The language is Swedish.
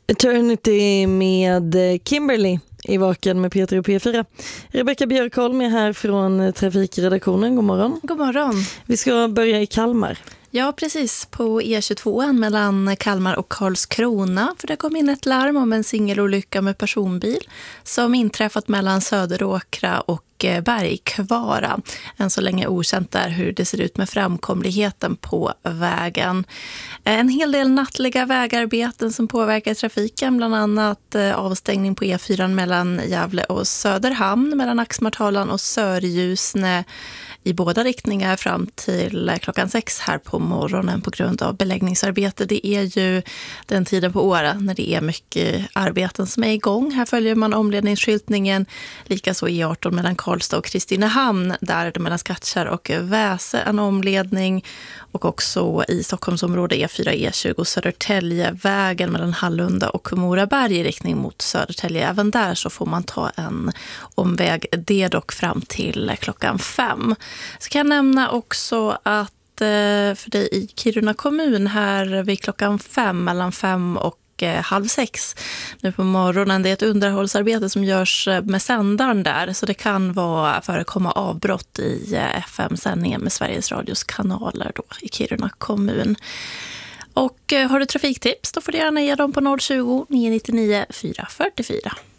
Eternity med Kimberly i Vaken med Peter och P4. Rebecka Björkholm är här från trafikredaktionen. God morgon. God morgon. Vi ska börja i Kalmar. Ja, precis. På E22 mellan Kalmar och Karlskrona. För det kom in ett larm om en singelolycka med personbil som inträffat mellan Söderåkra och Bergkvara. Än så länge okänt där hur det ser ut med framkomligheten på vägen. En hel del nattliga vägarbeten som påverkar trafiken, bland annat avstängning på E4 mellan Gävle och Söderhamn, mellan Axmartalan och Sörljusne i båda riktningar fram till klockan 6 här på morgonen på grund av beläggningsarbete. Det är ju den tiden på året när det är mycket arbeten som är igång. Här följer man omledningsskyltningen, likaså E18 mellan Karlstad och Kristinehamn. Där är det mellan Skattkärr och Väse en omledning, och också i Stockholmsområdet E4, E20 Södertäljevägen mellan Hallunda och Moraberg i riktning mot Södertälje. Även där så får man ta en omväg, det dock fram till klockan 5. Så kan jag nämna också att för dig i Kiruna kommun här vid klockan 5, mellan 5 och halv 6 nu på morgonen. Det är ett underhållsarbete som görs med sändaren där, så det kan förekomma avbrott i FM-sändningen med Sveriges Radios kanaler då i Kiruna kommun. Och har du trafiktips, då får du gärna ge dem på 020 999 444.